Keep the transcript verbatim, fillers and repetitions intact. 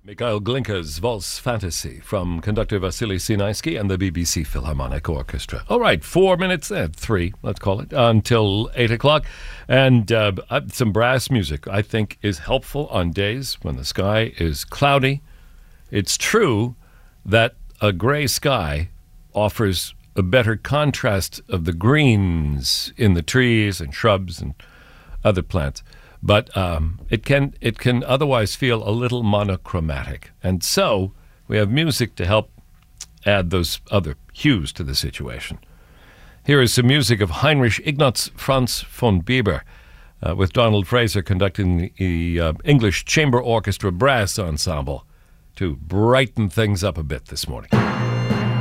Mikhail Glinka's Waltz Fantasy from conductor Vasily Sinaisky and the B B C Philharmonic Orchestra. All right, four minutes, eh, three, let's call it, until eight o'clock. And uh, some brass music, I think, is helpful on days when the sky is cloudy. It's true that a gray sky offers a better contrast of the greens in the trees and shrubs and other plants. But um, it can it can otherwise feel a little monochromatic. And so we have music to help add those other hues to the situation. Here is some music of Heinrich Ignaz Franz von Bieber uh, with Donald Fraser conducting the uh, English Chamber Orchestra Brass Ensemble to brighten things up a bit this morning.